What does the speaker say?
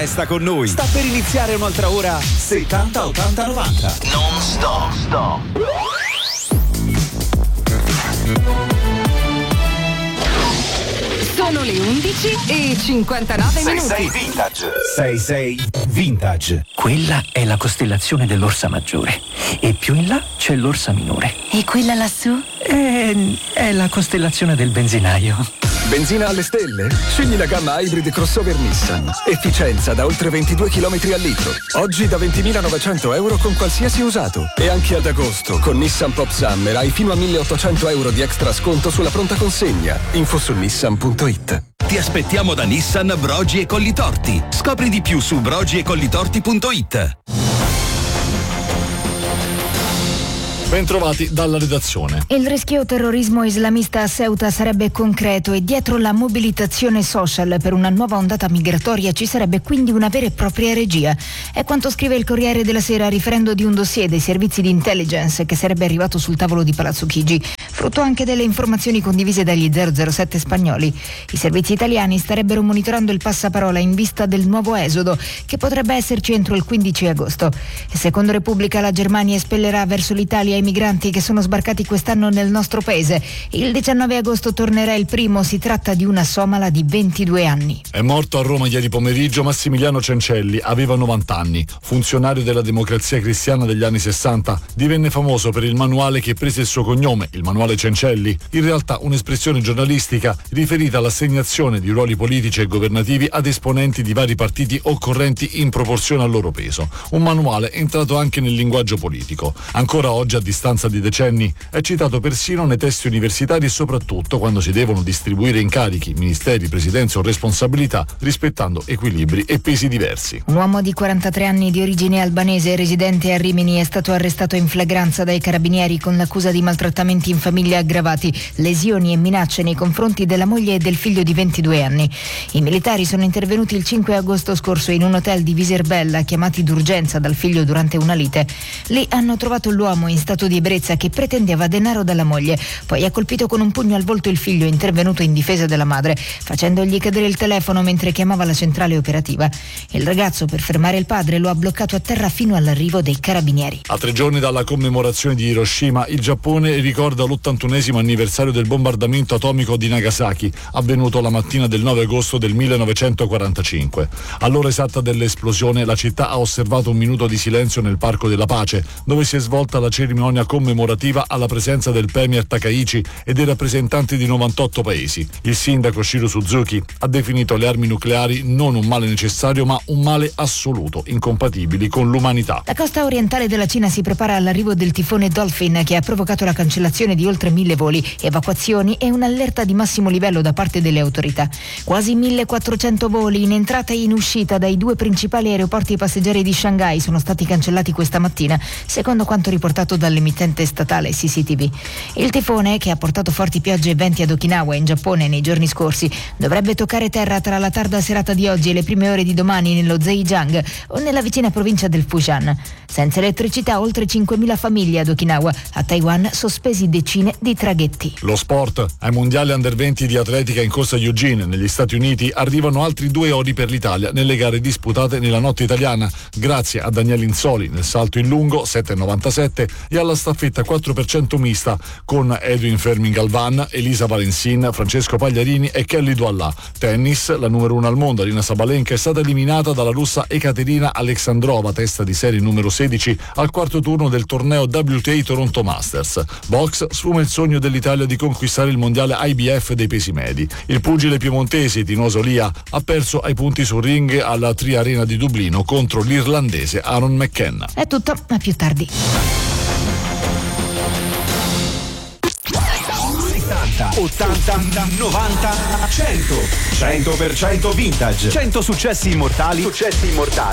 Resta con noi. Sta per iniziare un'altra ora 70 80 90. Non stop. Sono le 11:59 minuti. 6 Vintage. 66 Vintage. Quella è la costellazione dell'Orsa Maggiore e più in là c'è l'Orsa Minore. E quella lassù? È la costellazione del benzinaio. Benzina alle stelle? Scegli la gamma Hybrid Crossover Nissan. Efficienza da oltre 22 km al litro. Oggi da 20.900 euro con qualsiasi usato. E anche ad agosto con Nissan Pop Summer hai fino a 1.800 euro di extra sconto sulla pronta consegna. Info su nissan.it. Ti aspettiamo da Nissan Brogi e Collitorti. Scopri di più su brogiecollitorti.it. Bentrovati dalla redazione. Il rischio terrorismo islamista a Ceuta sarebbe concreto e dietro la mobilitazione social per una nuova ondata migratoria ci sarebbe quindi una vera e propria regia. È quanto scrive il Corriere della Sera riferendo di un dossier dei servizi di intelligence che sarebbe arrivato sul tavolo di Palazzo Chigi, frutto anche delle informazioni condivise dagli 007 spagnoli. I servizi italiani starebbero monitorando il passaparola in vista del nuovo esodo che potrebbe esserci entro il 15 agosto. E secondo Repubblica la Germania espellerà verso l'Italia i migranti che sono sbarcati quest'anno nel nostro paese. Il 19 agosto tornerà il primo, si tratta di una somala di 22 anni. È morto a Roma ieri pomeriggio Massimiliano Cencelli, aveva 90 anni, funzionario della Democrazia Cristiana degli anni 60, divenne famoso per il manuale che prese il suo cognome, il manuale Cencelli, in realtà un'espressione giornalistica riferita all'assegnazione di ruoli politici e governativi ad esponenti di vari partiti occorrenti in proporzione al loro peso, un manuale entrato anche nel linguaggio politico. Ancora oggi, a distanza di decenni, è citato persino nei testi universitari e soprattutto quando si devono distribuire incarichi, ministeri, presidenze o responsabilità rispettando equilibri e pesi diversi. Un uomo di 43 anni di origine albanese residente a Rimini è stato arrestato in flagranza dai carabinieri con l'accusa di maltrattamenti in famiglia aggravati, lesioni e minacce nei confronti della moglie e del figlio di 22 anni. I militari sono intervenuti il 5 agosto scorso in un hotel di Viserbella, chiamati d'urgenza dal figlio durante una lite. Lì hanno trovato l'uomo in stato di ebbrezza che pretendeva denaro dalla moglie, poi ha colpito con un pugno al volto il figlio intervenuto in difesa della madre, facendogli cadere il telefono mentre chiamava la centrale operativa. Il ragazzo, per fermare il padre, lo ha bloccato a terra fino all'arrivo dei carabinieri. A 3 giorni dalla commemorazione di Hiroshima, il Giappone ricorda l'81esimo anniversario del bombardamento atomico di Nagasaki, avvenuto la mattina del 9 agosto del 1945. All'ora esatta dell'esplosione, la città ha osservato un minuto di silenzio nel Parco della Pace, dove si è svolta la cerimonia commemorativa alla presenza del premier Takaichi e dei rappresentanti di 98 paesi. Il sindaco Shiro Suzuki ha definito le armi nucleari non un male necessario ma un male assoluto, incompatibili con l'umanità. La costa orientale della Cina si prepara all'arrivo del tifone Dolphin che ha provocato la cancellazione di oltre 1.000 voli, evacuazioni e un'allerta di massimo livello da parte delle autorità. Quasi 1.400 voli in entrata e in uscita dai 2 principali aeroporti passeggeri di Shanghai sono stati cancellati questa mattina, secondo quanto riportato dall'emittente statale CCTV. Il tifone, che ha portato forti piogge e venti ad Okinawa in Giappone nei giorni scorsi, dovrebbe toccare terra tra la tarda serata di oggi e le prime ore di domani nello Zhejiang o nella vicina provincia del Fujian. Senza elettricità oltre 5.000 famiglie ad Okinawa. A Taiwan sospesi decine di traghetti. Lo sport. Ai mondiali under 20 di atletica in corsa Eugene negli Stati Uniti arrivano altri 2 ori per l'Italia nelle gare disputate nella notte italiana, grazie a Daniele Insoli nel salto in lungo 7,97 e alla staffetta 4% mista con Edwin Fermin Galvan, Elisa Valensin, Francesco Pagliarini e Kelly Doualà. Tennis, la numero 1 al mondo Arina Sabalenka è stata eliminata dalla russa Ekaterina Alexandrova, testa di serie numero 16, al quarto turno del torneo WTA Toronto Masters. Box, sfuma il sogno dell'Italia di conquistare il mondiale IBF dei pesi medi. Il pugile piemontese Tinoso Lia ha perso ai punti sul ring alla Tri Arena di Dublino contro l'irlandese Aaron McKenna. È tutto, a più tardi. 80, 90, 100. 100% vintage. 100 successi immortali